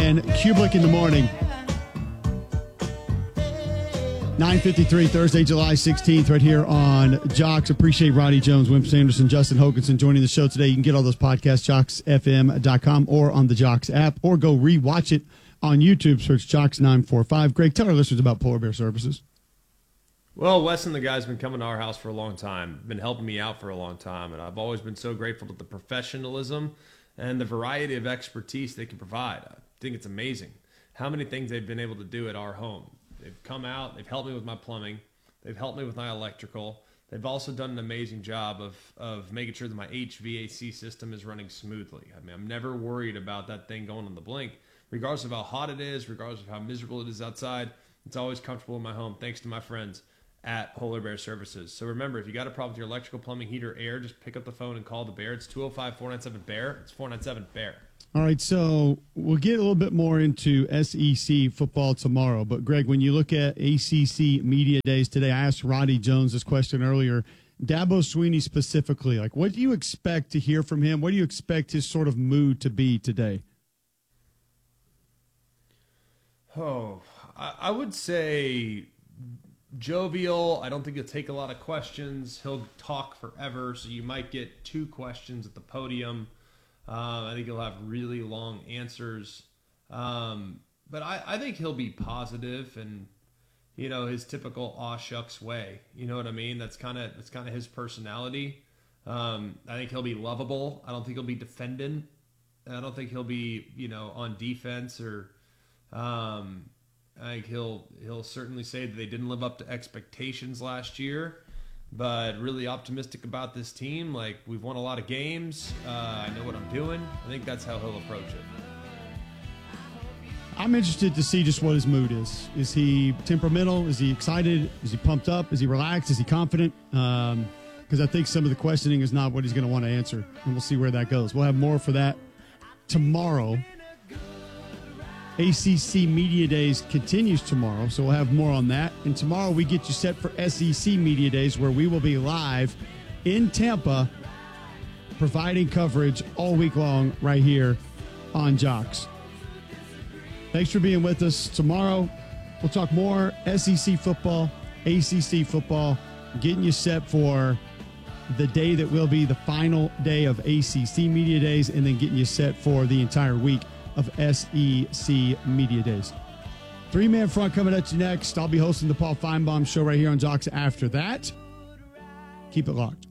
and Kublik in the morning. 9:53 Thursday, July 16th, right here on Jocks. Appreciate Roddy Jones, Wimp Sanderson, Justin Hokanson joining the show today. You can get all those podcasts, JocksFM.com or on the Jocks app, or go rewatch it on YouTube. Search Jocks945. Greg, tell our listeners about Polar Bear Services. Well, Wes and the guys have been coming to our house for a long time, been helping me out for a long time, and I've always been so grateful to the professionalism and the variety of expertise they can provide. I think it's amazing how many things they've been able to do at our home. They've come out, they've helped me with my plumbing, they've helped me with my electrical. They've also done an amazing job of making sure that my HVAC system is running smoothly. I mean, I'm never worried about that thing going on the blink. Regardless of how hot it is, regardless of how miserable it is outside, it's always comfortable in my home, thanks to my friends at Polar Bear Services. So remember, if you got a problem with your electrical, plumbing, heater, air, just pick up the phone and call the Bear. It's 205-497-BEAR. It's 497-BEAR. All right, so we'll get a little bit more into SEC football tomorrow. But, Greg, when you look at ACC Media Days today, I asked Roddy Jones this question earlier. Dabo Swinney specifically, like, what do you expect to hear from him? What do you expect his sort of mood to be today? Oh, I would say jovial. I don't think he'll take a lot of questions. He'll talk forever, so you might get 2 questions at the podium. I think he'll have really long answers. But I think he'll be positive and, you know, his typical aw shucks way. You know what I mean? That's kind of his personality. I think he'll be lovable. I don't think he'll be defending. I don't think he'll be, you know, on defense or I think he'll certainly say that they didn't live up to expectations last year, but really optimistic about this team. Like, we've won a lot of games. I know what I'm doing. I think that's how he'll approach it. I'm interested to see just what his mood is. Is he temperamental? Is he excited? Is he pumped up? Is he relaxed? Is he confident? Because I think some of the questioning is not what he's going to want to answer, and we'll see where that goes. We'll have more for that tomorrow. ACC Media Days continues tomorrow, so we'll have more on that. And tomorrow we get you set for SEC Media Days, where we will be live in Tampa providing coverage all week long right here on Jocks. Thanks for being with us. Tomorrow we'll talk more SEC football, ACC football, getting you set for the day that will be the final day of ACC Media Days, and then getting you set for the entire week of SEC Media Days. 3-man front coming at you next. I'll be hosting the Paul Feinbaum Show right here on Jocks after that. Keep it locked.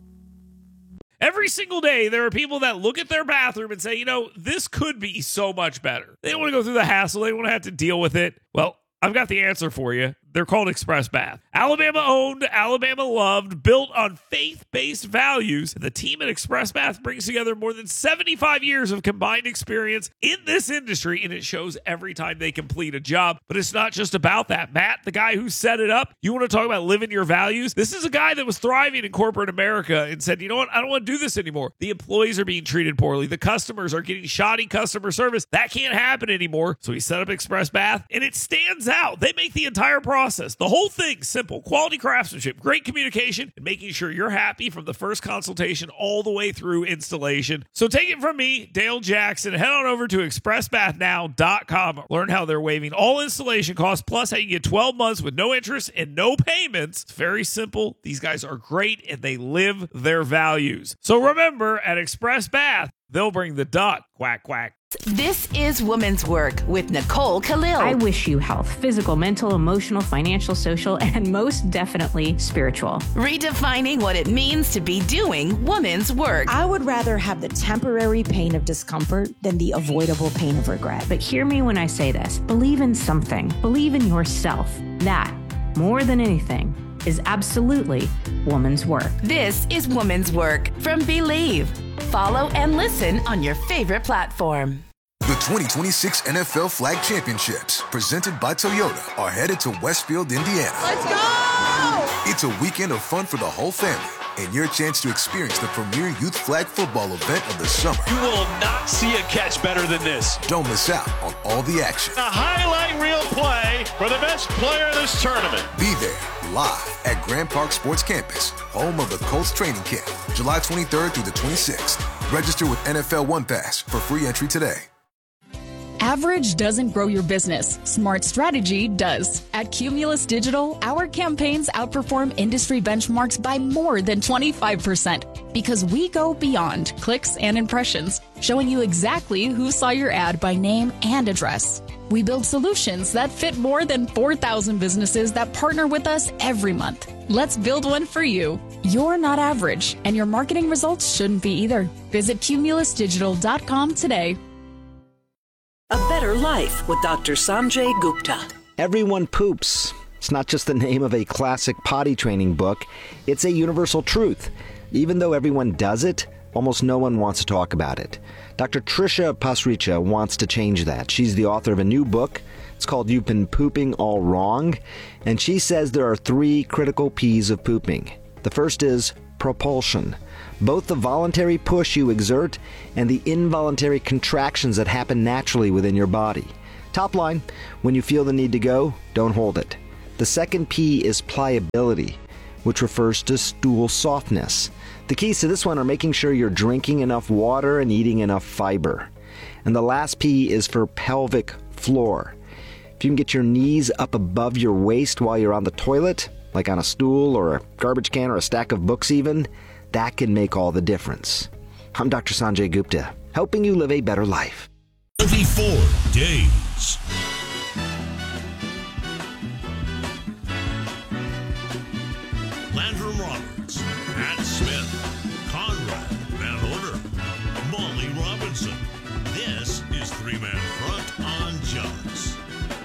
Every single day, there are people that look at their bathroom and say, you know, this could be so much better. They don't want to go through the hassle. They don't want to have to deal with it. Well, I've got the answer for you. They're called Express Bath. Alabama-owned, Alabama-loved, built on faith-based values. The team at Express Bath brings together more than 75 years of combined experience in this industry, and it shows every time they complete a job. But it's not just about that. Matt, the guy who set it up, you want to talk about living your values? This is a guy that was thriving in corporate America and said, you know what, I don't want to do this anymore. The employees are being treated poorly. The customers are getting shoddy customer service. That can't happen anymore. So he set up Express Bath, and it stands out. They make the entire process, the whole thing, simple. Quality craftsmanship, great communication, and making sure you're happy from the first consultation all the way through installation. So take it from me, Dale Jackson. Head on over to expressbathnow.com. Learn how they're waiving all installation costs, plus how you get 12 months with no interest and no payments. It's very simple. These guys are great, and they live their values. So remember, at Express Bath, they'll bring the duck. Quack, quack. This is Women's Work with Nicole Khalil. I wish you health, physical, mental, emotional, financial, social, and most definitely spiritual. Redefining what it means to be doing women's work. I would rather have the temporary pain of discomfort than the avoidable pain of regret. But hear me when I say this. Believe in something. Believe in yourself. That, more than anything, is absolutely woman's work. This is Women's Work from Believe. Follow and listen on your favorite platform. The 2026 NFL Flag Championships, presented by Toyota, are headed to Westfield, Indiana. Let's go! It's a weekend of fun for the whole family, and your chance to experience the premier youth flag football event of the summer. You will not see a catch better than this. Don't miss out on all the action. A highlight reel play for the best player in this tournament. Be there, live at Grand Park Sports Campus, home of the Colts training camp, July 23rd through the 26th. Register with NFL One Pass for free entry today. Average doesn't grow your business. Smart strategy does. At Cumulus Digital, our campaigns outperform industry benchmarks by more than 25% because we go beyond clicks and impressions, showing you exactly who saw your ad by name and address. We build solutions that fit more than 4,000 businesses that partner with us every month. Let's build one for you. You're not average, and your marketing results shouldn't be either. Visit cumulusdigital.com today. A Better Life with Dr. Sanjay Gupta. Everyone poops. It's not just the name of a classic potty training book. It's a universal truth. Even though everyone does it, almost no one wants to talk about it. Dr. Trisha Pasricha wants to change that. She's the author of a new book. It's called You've Been Pooping All Wrong. And she says there are 3 critical P's of pooping. The first is propulsion. Both the voluntary push you exert and the involuntary contractions that happen naturally within your body. Top line, when you feel the need to go, don't hold it. The second P is pliability, which refers to stool softness. The keys to this one are making sure you're drinking enough water and eating enough fiber. And the last P is for pelvic floor. If you can get your knees up above your waist while you're on the toilet, like on a stool or a garbage can or a stack of books even, that can make all the difference. I'm Dr. Sanjay Gupta, helping you live a better life. 24 days. Landrum Roberts, Pat Smith, Conrad Van Order, Molly Robinson. This is Three-Man Front on Jocks.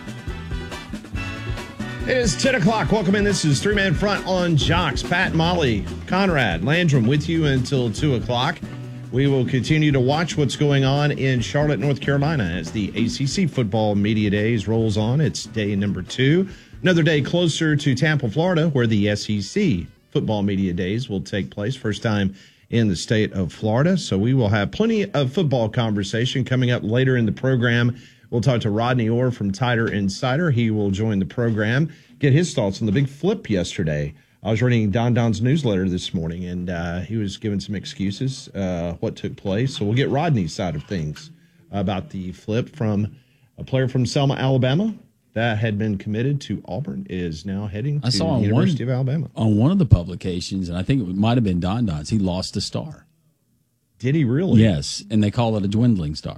It is 10 o'clock. Welcome in. This is Three-Man Front on Jocks. Pat, Molly, Conrad, Landrum with you until 2 o'clock. We will continue to watch what's going on in Charlotte, North Carolina as the ACC Football Media Days rolls on. It's day number 2. Another day closer to Tampa, Florida, where the SEC Football Media Days will take place. First time in the state of Florida. So we will have plenty of football conversation coming up later in the program. We'll talk to Rodney Orr from Tider Insider. He will join the program, get his thoughts on the big flip yesterday. I was reading Don Don's newsletter this morning, and he was giving some excuses, what took place. So we'll get Rodney's side of things about the flip from a player from Selma, Alabama, that had been committed to Auburn, is now heading to the University of Alabama. On one of the publications, and I think it might have been Don Don's, he lost a star. Did he really? Yes, and they call it a dwindling star.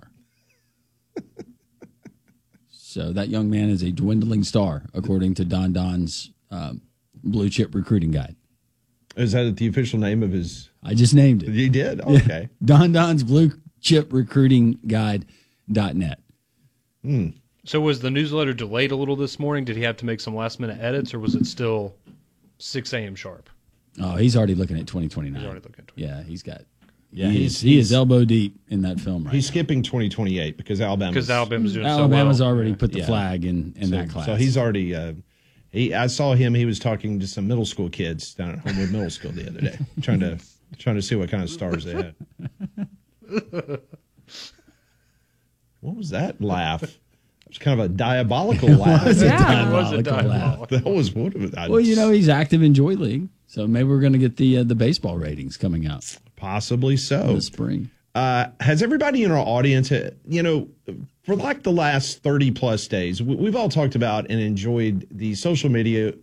So that young man is a dwindling star, according to Don Don's Blue Chip Recruiting Guide. Is that the official name of his? I just named it. You did? Okay. Yeah. Don Don's Blue Chip Recruiting Guide.net. So was the newsletter delayed a little this morning? Did he have to make some last-minute edits, or was it still 6 a.m. sharp? Oh, he's already looking at 2029. He's already looking at 2029. Yeah, he's got. Yeah, he is elbow deep in that film right He's skipping 2028 because Alabama's doing Alabama's so well. already put the flag in that class. So he's already. I saw him. He was talking to some middle school kids down at Homewood Middle School the other day, trying to see what kind of stars they had. What was that laugh? It was kind of a diabolical laugh. It was a diabolical laugh. That was one of it. Well, he's active in Joy League, so maybe we're going to get the baseball ratings coming out. Possibly so. In the spring. Has everybody in our audience, for like the last 30 plus days, we've all talked about and enjoyed the social media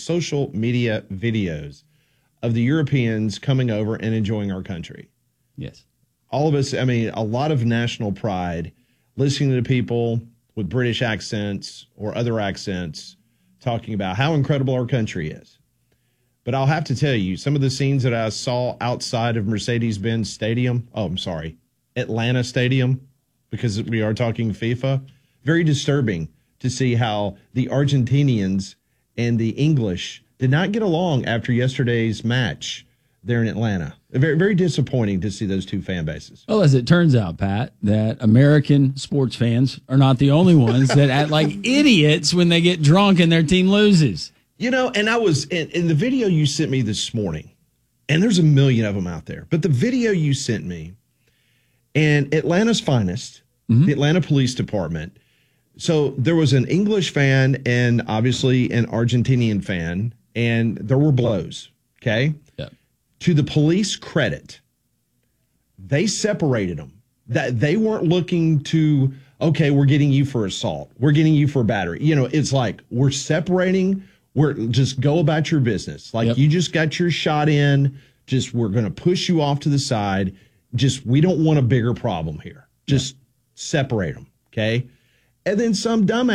videos of the Europeans coming over and enjoying our country. Yes. All of us, a lot of national pride, listening to people with British accents or other accents talking about how incredible our country is. But I'll have to tell you, some of the scenes that I saw outside of Mercedes-Benz Stadium, Atlanta Stadium, because we are talking FIFA, very disturbing to see how the Argentinians and the English did not get along after yesterday's match there in Atlanta. Very, very disappointing to see those two fan bases. Well, as it turns out, Pat, that American sports fans are not the only ones that act like idiots when they get drunk and their team loses. And I was in the video you sent me this morning, and there's a million of them out there, but the video you sent me, and Atlanta's finest, the Atlanta Police Department. So there was an English fan and obviously an Argentinian fan, and there were blows, okay? Yeah. To the police credit, they separated them. That they weren't looking to okay, we're getting you for assault. We're getting you for battery. You know, it's like we're separating. We're just go about your business. Like you just got your shot in. Just we're going to push you off to the side. Just we don't want a bigger problem here. Just separate them, okay? And then some dumb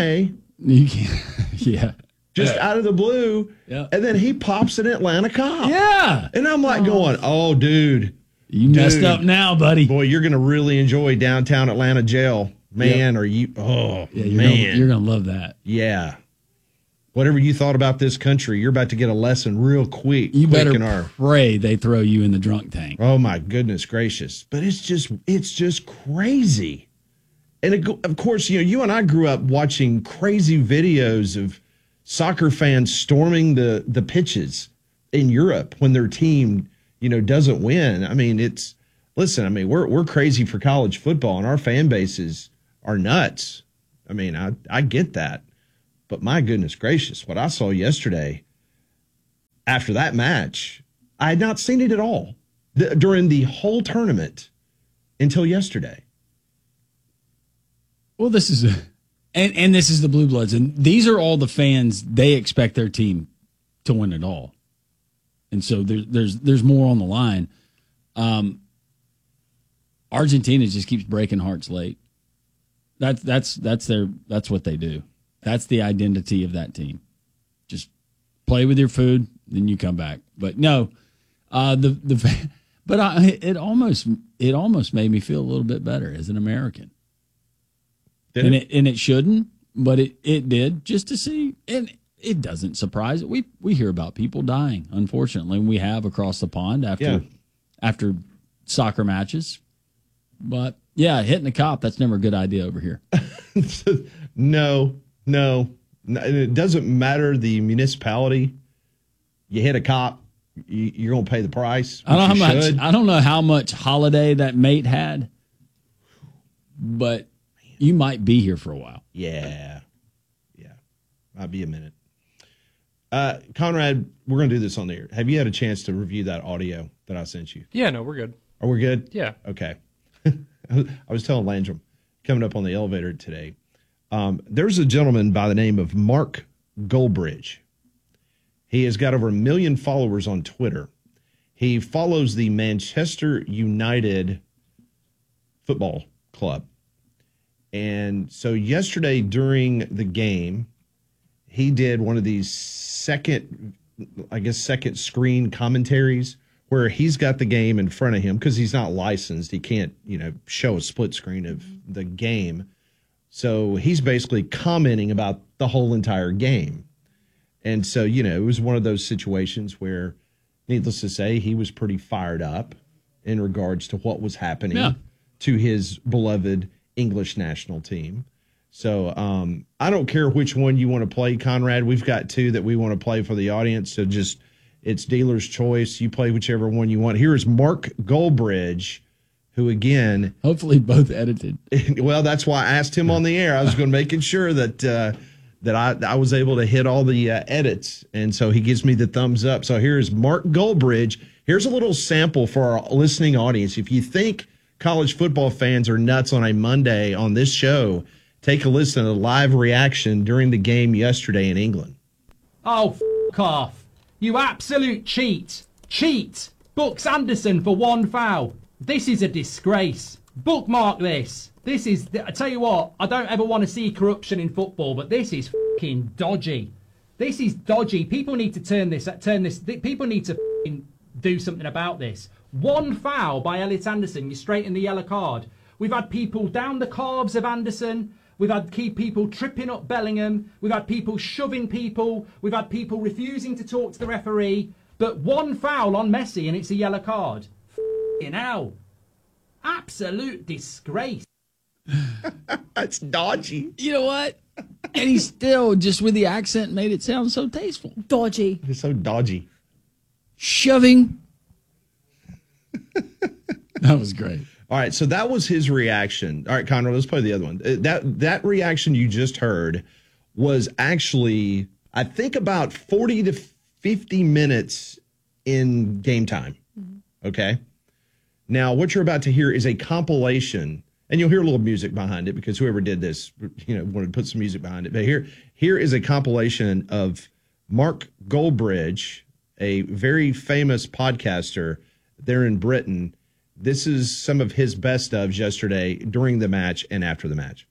just out of the blue, and then he pops an Atlanta cop. Yeah. And I'm like going, oh, dude. You messed up now, buddy. Boy, you're going to really enjoy downtown Atlanta jail. Man, are you, you're going to love that. Yeah. Whatever you thought about this country, you're about to get a lesson real quick. You better pray they throw you in the drunk tank. Oh, my goodness gracious. But it's just crazy. And of course, you know, you and I grew up watching crazy videos of soccer fans storming the pitches in Europe when their team, you know, doesn't win. I mean, we're crazy for college football and our fan bases are nuts. I mean, I get that. But my goodness gracious, what I saw yesterday after that match, I had not seen it at all during the whole tournament until yesterday. Well, this is and this is the Blue Bloods, and these are all the fans. They expect their team to win it all, and so there's more on the line. Argentina just keeps breaking hearts late. That's what they do. That's the identity of that team. Just play with your food, then you come back. But no, it almost made me feel a little bit better as an American. And it shouldn't, but it did, just to see. And it doesn't surprise it. We hear about people dying, unfortunately, and we have across the pond after soccer matches. But yeah, hitting a cop, that's never a good idea over here. No. It doesn't matter the municipality. You hit a cop, you're going to pay the price. I don't know how much holiday that mate had, but you might be here for a while. Yeah. Might be a minute. Conrad, we're going to do this on the air. Have you had a chance to review that audio that I sent you? Yeah, no, we're good. Are we good? Yeah. Okay. I was telling Landrum, coming up on the elevator today, there's a gentleman by the name of Mark Goldbridge. He has got over 1 million followers on Twitter. He follows the Manchester United football club. And so yesterday during the game, he did one of these second screen commentaries where he's got the game in front of him because he's not licensed. He can't, show a split screen of the game. So he's basically commenting about the whole entire game. And so, it was one of those situations where, needless to say, he was pretty fired up in regards to what was happening to his beloved English national team. So I don't care which one you want to play, Conrad. We've got two that we want to play for the audience. So it's dealer's choice. You play whichever one you want. Here is Mark Goldbridge, who, again, hopefully both edited. Well, that's why I asked him on the air. I was going to making sure that I was able to hit all the edits, and so he gives me the thumbs up. So here's Mark Goldbridge. Here's a little sample for our listening audience. If you think college football fans are nuts on a Monday on this show, take a listen to the live reaction during the game yesterday in England. Oh, f*** off. You absolute cheat. Cheat. Books Anderson for 1 foul. This is a disgrace. Bookmark this. This is, I tell you what, I don't ever want to see corruption in football, but this is fucking dodgy. This is dodgy. People need to people need to do something about this. 1 foul by Elliot Anderson, you're straight in the yellow card. We've had people down the calves of Anderson. We've had people tripping up Bellingham. We've had people shoving people. We've had people refusing to talk to the referee. But 1 foul on Messi and it's a yellow card. Fucking hell. Absolute disgrace. That's dodgy. You know what? And he still, just with the accent, made it sound so tasteful. Dodgy. It's so dodgy. Shoving. That was great. All right, so that was his reaction. All right, Conrad, let's play the other one. That reaction you just heard was actually, I think, about 40 to 50 minutes in game time. Mm-hmm. Okay? Now, what you're about to hear is a compilation, and you'll hear a little music behind it because whoever did this, wanted to put some music behind it. But here is a compilation of Mark Goldbridge, a very famous podcaster there in Britain. This is some of his best ofs yesterday during the match and after the match.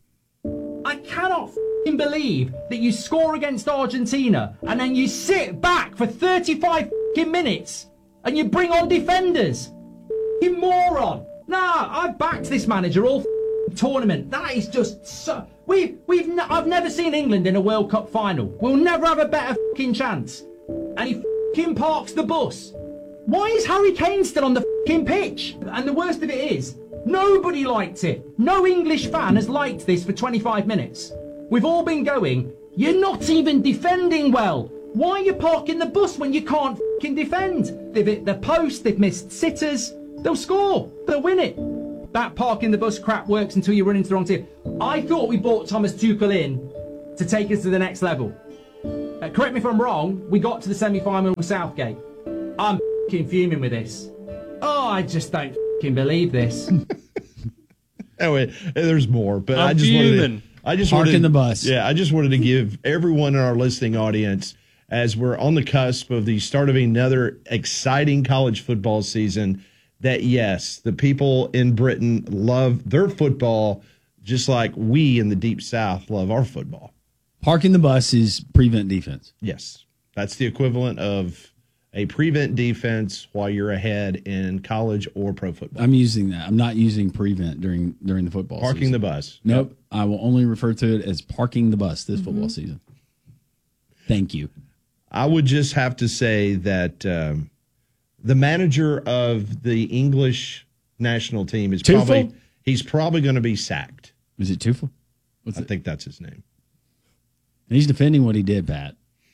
I cannot believe that you score against Argentina and then you sit back for 35 minutes and you bring on defenders. You moron. Nah, I backed this manager all tournament. That is just so... I've never seen England in a World Cup final. We'll never have a better chance. And he parks the bus. Why is Harry Kane still on the pitch? And the worst of it is, nobody liked it. No English fan has liked this for 25 minutes. We've all been going, you're not even defending well. Why are you parking the bus when you can't defend? They've hit the post, they've missed sitters. They'll score. They'll win it. That parking the bus crap works until you run into the wrong team. I thought we brought Thomas Tuchel in to take us to the next level. Correct me if I'm wrong, we got to the semi-final with Southgate. I'm fuming with this. Oh, I just don't believe this. Anyway, there's more, but I'm fuming. Parking the bus. Yeah, I just wanted to give everyone in our listening audience, as we're on the cusp of the start of another exciting college football season, that yes, the people in Britain love their football just like we in the Deep South love our football. Parking the bus is prevent defense. Yes, that's the equivalent of a prevent defense while you're ahead in college or pro football. I'm using that. I'm not using prevent during the football Parking season. the bus. Nope. I will only refer to it as parking the bus this football season. Thank you. I would just have to say that the manager of the English national team is probably going to be sacked. Is it Tuchel? I think that's his name. And he's defending what he did, Pat.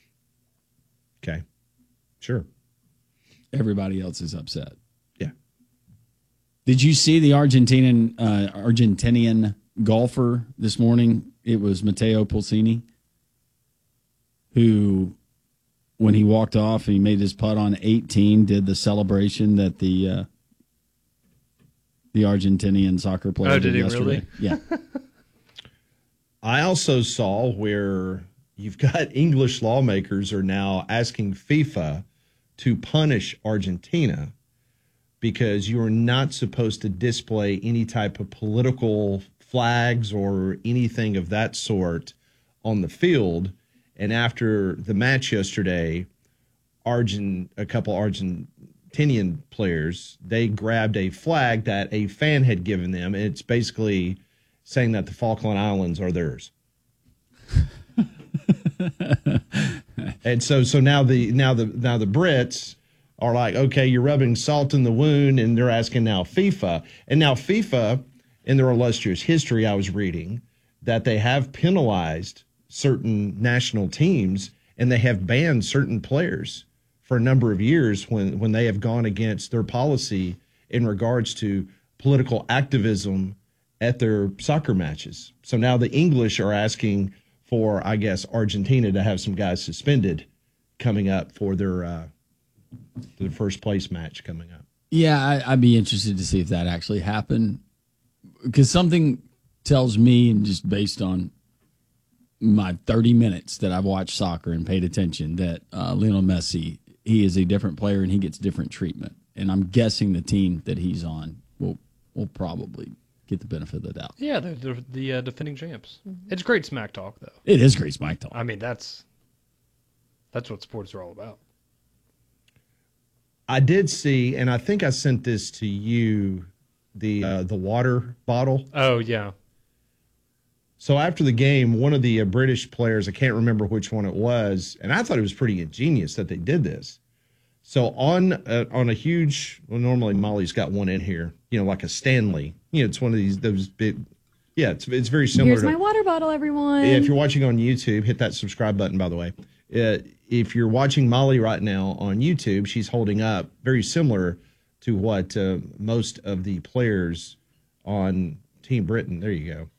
Okay. Sure. Everybody else is upset. Yeah. Did you see the Argentinian golfer this morning? It was Matteo Pulcini, who, when he walked off and he made his putt on 18, did the celebration that the Argentinian soccer player did yesterday. Really? Yeah. I also saw where you've got English lawmakers are now asking FIFA to punish Argentina because you are not supposed to display any type of political flags or anything of that sort on the field. And after the match yesterday, a couple Argentinian players, they grabbed a flag that a fan had given them. And it's basically saying that the Falkland Islands are theirs. And so now the Brits are like, okay, you're rubbing salt in the wound, and they're asking now FIFA. And now FIFA, in their illustrious history, I was reading that they have penalized certain national teams and they have banned certain players for a number of years when they have gone against their policy in regards to political activism at their soccer matches. So now the English are asking for, I guess, Argentina to have some guys suspended coming up for their first place match coming up. Yeah, I'd be interested to see if that actually happened, because something tells me, and just based on my 30 minutes that I've watched soccer and paid attention, that Lionel Messi, he is a different player and he gets different treatment. And I'm guessing the team that he's on will probably get the benefit of the doubt. Yeah, they're the defending champs. It's great smack talk, though. It is great smack talk. I mean, that's what sports are all about. I did see, and I think I sent this to you, the water bottle. Oh, yeah. So after the game, one of the British players, I can't remember which one it was, and I thought it was pretty ingenious that they did this. So on a huge, well, normally Molly's got one in here, like a Stanley. It's one of those big. Yeah, it's very similar. Here's my water bottle, everyone. Yeah, if you're watching on YouTube, hit that subscribe button, by the way. If you're watching Molly right now on YouTube, she's holding up very similar to what most of the players on Team Britain. There you go.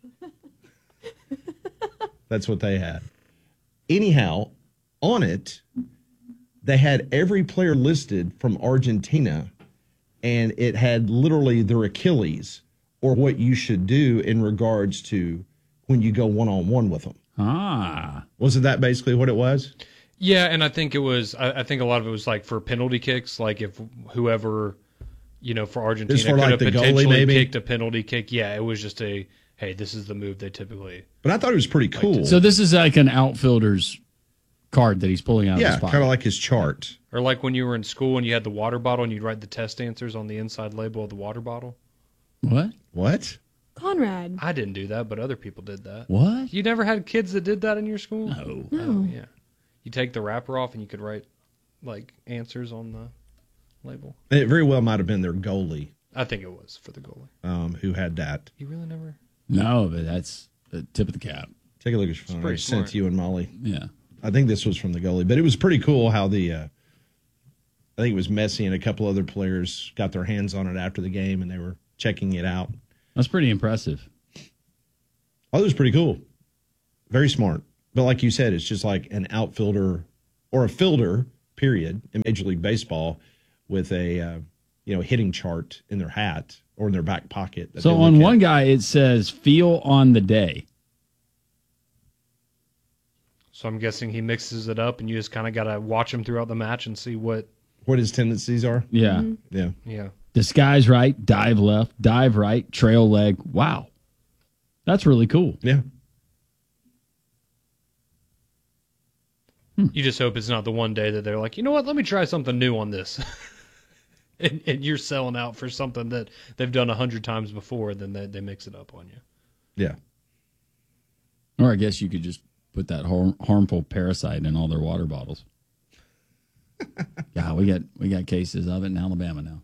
That's what they had. Anyhow, on it, they had every player listed from Argentina, and it had literally their Achilles or what you should do in regards to when you go one-on-one with them. Wasn't that basically what it was? Yeah, and I think it was. I think a lot of it was like for penalty kicks. Like if whoever, for Argentina for could like have the goalie, potentially maybe? kicked a penalty kick. Yeah, it was just hey, this is the move they typically. But I thought it was pretty cool. So this is like an outfielder's card that he's pulling out of his Yeah, pocket. kind of like his chart. Or like when you were in school and you had the water bottle and you'd write the test answers on the inside label of the water bottle. What? Conrad. I didn't do that, but other people did that. What? You never had kids that did that in your school? No. Oh, yeah. You take the wrapper off and you could write like answers on the label. And it very well might have been their goalie. I think it was for the goalie. Who had that. You really never? No, but that's the tip of the cap. Take a look at your phone. I pretty sent smart. you and Molly. Yeah. I think this was from the goalie, but it was pretty cool how I think it was Messi and a couple other players got their hands on it after the game and they were checking it out. That's pretty impressive. Oh, it was pretty cool. Very smart. But like you said, it's just like an outfielder or a fielder, period, in Major League Baseball with a hitting chart in their hat or in their back pocket. So on one guy, it says feel on the day. So I'm guessing he mixes it up and you just kind of got to watch him throughout the match and see what his tendencies are. Yeah. Yeah. Yeah. Disguise right, dive left, dive right, trail leg. Wow. That's really cool. Yeah. You just hope it's not the one day that they're like, you know what, let me try something new on this. and you're selling out for something that they've done 100 times before, then they mix it up on you. Yeah. Or I guess you could just put that harmful parasite in all their water bottles. Yeah, we got cases of it in Alabama now.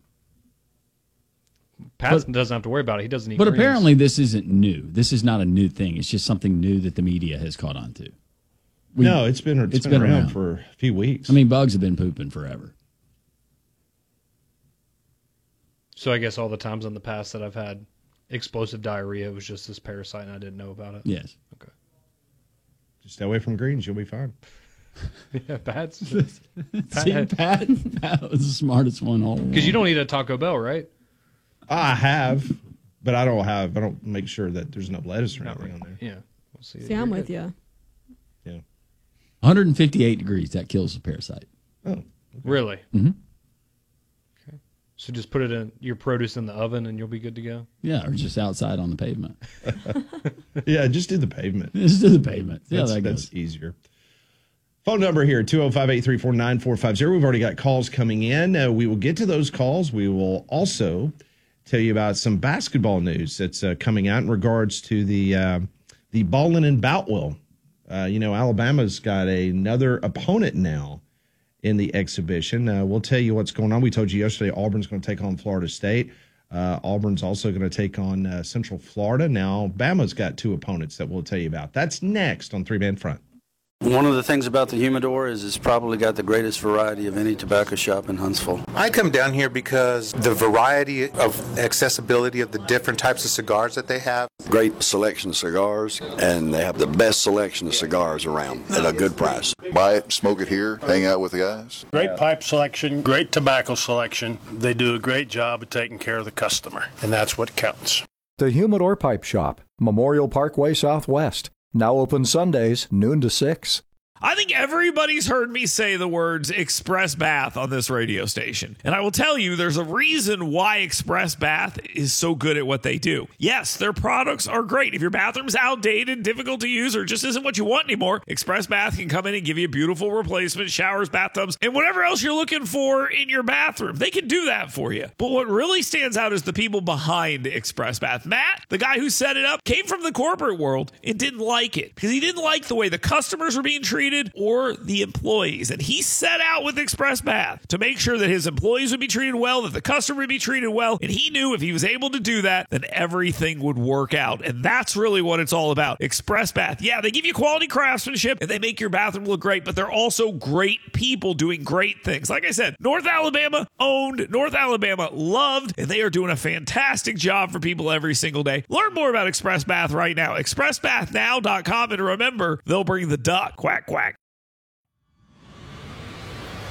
Pat doesn't have to worry about it. He doesn't eat But greens. apparently this isn't new. This is not a new thing. It's just something new that the media has caught on to. No, it's been around for a few weeks. I mean, bugs have been pooping forever. So I guess all the times in the past that I've had explosive diarrhea, it was just this parasite and I didn't know about it. Yes. Okay. Just stay away from greens. You'll be fine. Yeah, Pat's. Pat was the smartest one all along. Because you don't eat at Taco Bell, right? I have, but I don't make sure that there's no lettuce or anything on there. Yeah. We'll see. See, I'm with you. Yeah. 158 degrees, that kills the parasite. Oh. Okay. Really? Mm-hmm. Okay. So just put it in your produce in the oven and you'll be good to go? Yeah, or just outside on the pavement. Yeah, just do the pavement. Just do the pavement. Yeah, that's easier. Phone number here, 205-834-9450. We've already got calls coming in. We will get to those calls. We will also tell you about some basketball news that's coming out in regards to the Ballin and Boutwell. Alabama's got another opponent now in the exhibition. We'll tell you what's going on. We told you yesterday Auburn's going to take on Florida State. Auburn's also going to take on Central Florida. Now, Bama's got two opponents that we'll tell you about. That's next on Three Man Front. One of the things about the Humidor is it's probably got the greatest variety of any tobacco shop in Huntsville. I come down here because the variety of accessibility of the different types of cigars that they have. Great selection of cigars, and they have the best selection of cigars around at a good price. Buy it, smoke it here, hang out with the guys. Great pipe selection, great tobacco selection. They do a great job of taking care of the customer, and that's what counts. The Humidor Pipe Shop, Memorial Parkway Southwest. Now open Sundays, noon to 6. I think everybody's heard me say the words Express Bath on this radio station. And I will tell you, there's a reason why Express Bath is so good at what they do. Yes, their products are great. If your bathroom's outdated, difficult to use, or just isn't what you want anymore, Express Bath can come in and give you a beautiful replacement, showers, bathtubs, and whatever else you're looking for in your bathroom. They can do that for you. But what really stands out is the people behind Express Bath. Matt, the guy who set it up, came from the corporate world and didn't like it because he didn't like the way the customers were being treated or the employees. And he set out with Express Bath to make sure that his employees would be treated well, that the customer would be treated well. And he knew if he was able to do that, then everything would work out. And that's really what it's all about. Express Bath. Yeah, they give you quality craftsmanship and they make your bathroom look great, but they're also great people doing great things. Like I said, North Alabama owned, North Alabama loved, and they are doing a fantastic job for people every single day. Learn more about Express Bath right now. ExpressBathNow.com. And remember, they'll bring the duck. Quack, quack.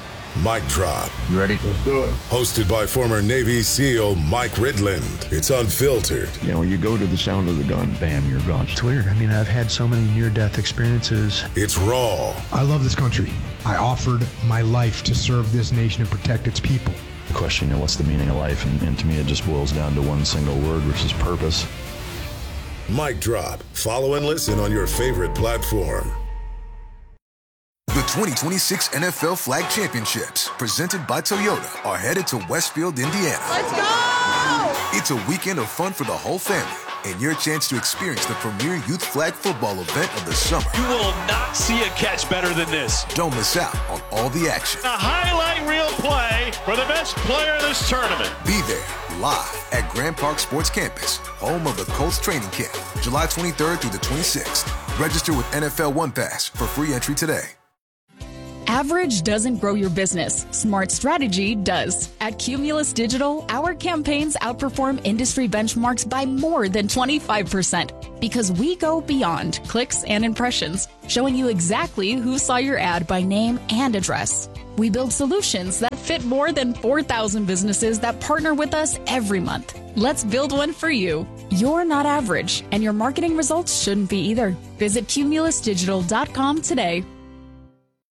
Mic Drop. You ready? Let's do it. Hosted by former Navy SEAL Mike Ridland. It's unfiltered. You know, you go to the sound of the gun, bam, you're gone. It's weird. I mean, I've had so many near-death experiences. It's raw. I love this country. I offered my life to serve this nation and protect its people. The question, you know, what's the meaning of life? And to me, it just boils down to one single word, which is purpose. Mic Drop. Follow and listen on your favorite platform. The 2026 NFL Flag Championships, presented by Toyota, are headed to Westfield, Indiana. Let's go! It's a weekend of fun for the whole family and your chance to experience the premier youth flag football event of the summer. You will not see a catch better than this. Don't miss out on all the action. A highlight reel play for the best player in this tournament. Be there live at Grand Park Sports Campus, home of the Colts training camp, July 23rd through the 26th. Register with NFL One Pass for free entry today. Average doesn't grow your business. Smart strategy does. At Cumulus Digital, our campaigns outperform industry benchmarks by more than 25% because we go beyond clicks and impressions, showing you exactly who saw your ad by name and address. We build solutions that fit more than 4,000 businesses that partner with us every month. Let's build one for you. You're not average, and your marketing results shouldn't be either. Visit cumulusdigital.com today.